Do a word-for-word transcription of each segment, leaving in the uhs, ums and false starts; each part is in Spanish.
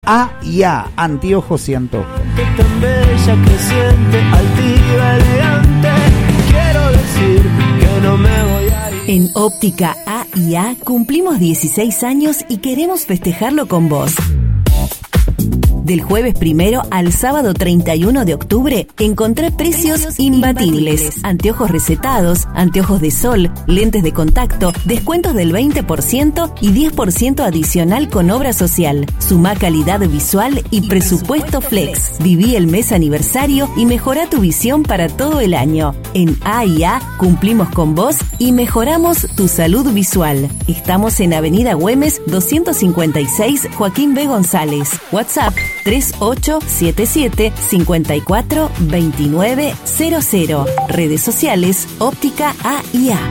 A y A, anteojos y antojos. Tan bella, creciente, altiva, elegante. Quiero decir que no me voy a ir. En Óptica A y A cumplimos dieciséis años y queremos festejarlo con vos. Del jueves primero al sábado treinta y uno de octubre, encontré precios, precios imbatibles. imbatibles. Anteojos recetados, anteojos de sol, lentes de contacto, descuentos del veinte por ciento y diez por ciento adicional con obra social. Sumá calidad visual y, y presupuesto, presupuesto flex. flex. Viví el mes aniversario y mejorá tu visión para todo el año. En A y A cumplimos con vos y mejoramos tu salud visual. Estamos en Avenida Güemes doscientos cincuenta y seis, Joaquín B. González. WhatsApp tres ocho siete siete, cinco cuatro dos nueve cero cero. Redes sociales Óptica A y A.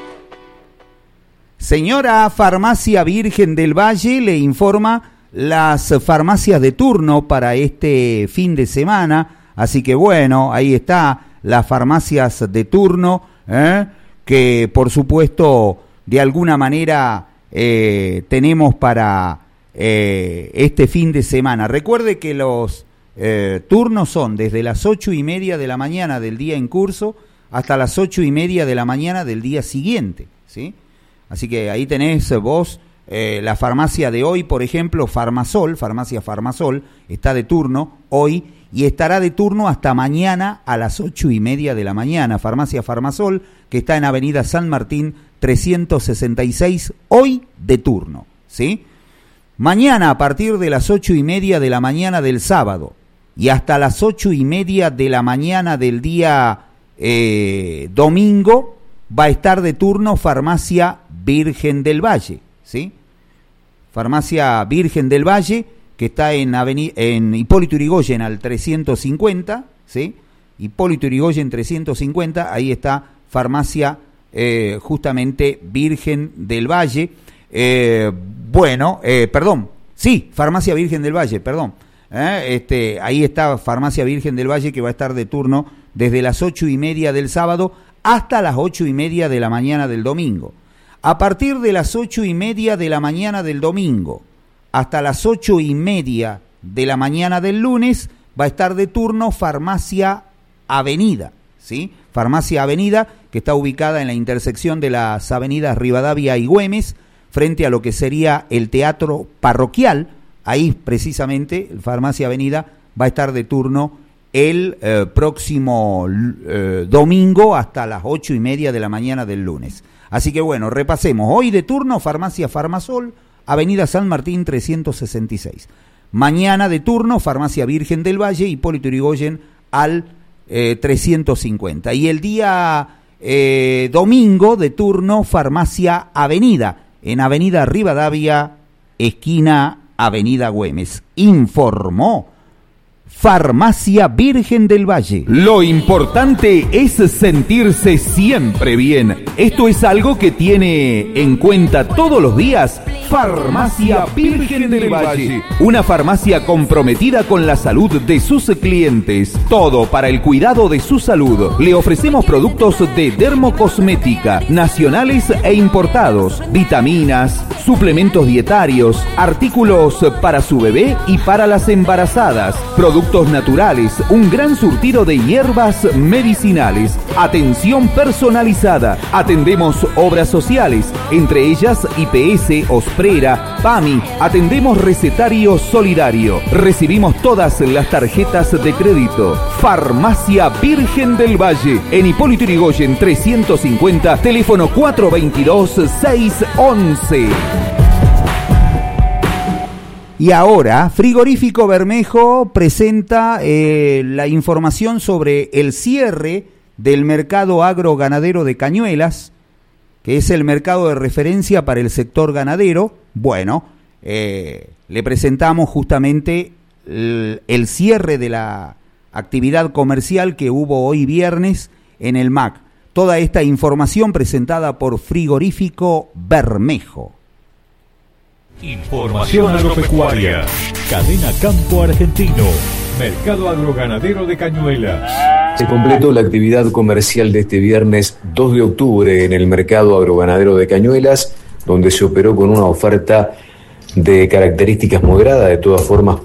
Señora Farmacia Virgen del Valle le informa las farmacias de turno para este fin de semana. Así que bueno, ahí está las farmacias de turno, ¿eh? que por supuesto de alguna manera eh, tenemos para Eh, este fin de semana. Recuerde que los eh, turnos son desde las ocho y media de la mañana del día en curso hasta las ocho y media de la mañana del día siguiente, ¿sí? Así que ahí tenés vos eh, la farmacia de hoy, por ejemplo, Farmasol, farmacia Farmasol, está de turno hoy y estará de turno hasta mañana a las ocho y media de la mañana. Farmacia Farmasol, que está en Avenida San Martín trescientos sesenta y seis, hoy de turno, ¿sí? Mañana a partir de las ocho y media de la mañana del sábado y hasta las ocho y media de la mañana del día eh, domingo va a estar de turno Farmacia Virgen del Valle, ¿sí? Farmacia Virgen del Valle, que está en, aveni- en Hipólito Yrigoyen al trescientos cincuenta, ¿sí? Hipólito Yrigoyen trescientos cincuenta, ahí está Farmacia eh, justamente Virgen del Valle. Eh, bueno, eh, perdón, sí, Farmacia Virgen del Valle, perdón. Eh, este, ahí está Farmacia Virgen del Valle, que va a estar de turno desde las ocho y media del sábado hasta las ocho y media de la mañana del domingo. A partir de las ocho y media de la mañana del domingo hasta las ocho y media de la mañana del lunes va a estar de turno Farmacia Avenida, ¿sí? Farmacia Avenida, que está ubicada en la intersección de las avenidas Rivadavia y Güemes, frente a lo que sería el Teatro Parroquial. Ahí precisamente Farmacia Avenida va a estar de turno el eh, próximo eh, domingo hasta las ocho y media de la mañana del lunes. Así que bueno, repasemos. Hoy de turno Farmacia Farmasol, Avenida San Martín trescientos sesenta y seis. Mañana de turno Farmacia Virgen del Valle, Hipólito Yrigoyen al eh, trescientos cincuenta. Y el día eh, domingo de turno Farmacia Avenida, en Avenida Rivadavia, esquina Avenida Güemes. Informó Farmacia Virgen del Valle. Lo importante es sentirse siempre bien. Esto es algo que tiene en cuenta todos los días Farmacia Virgen del Valle. Una farmacia comprometida con la salud de sus clientes. Todo para el cuidado de su salud. Le ofrecemos productos de dermocosmética, nacionales e importados, vitaminas, suplementos dietarios, artículos para su bebé y para las embarazadas, productos naturales, un gran surtido de hierbas medicinales, atención personalizada. Atendemos obras sociales, entre ellas I P S, Osprera, PAMI. Atendemos recetario solidario. Recibimos todas las tarjetas de crédito. Farmacia Virgen del Valle, en Hipólito Yrigoyen trescientos cincuenta, teléfono cuatro veintidós, seis once. Y ahora, Frigorífico Bermejo presenta eh, la información sobre el cierre del mercado agroganadero de Cañuelas, que es el mercado de referencia para el sector ganadero. Bueno, eh, le presentamos justamente el, el cierre de la actividad comercial que hubo hoy viernes en el M A C. Toda esta información presentada por Frigorífico Bermejo. Información agropecuaria. Cadena Campo Argentino. Mercado agroganadero de Cañuelas. Se completó la actividad comercial de este viernes dos de octubre en el mercado agroganadero de Cañuelas, donde se operó con una oferta de características moderadas. De todas formas,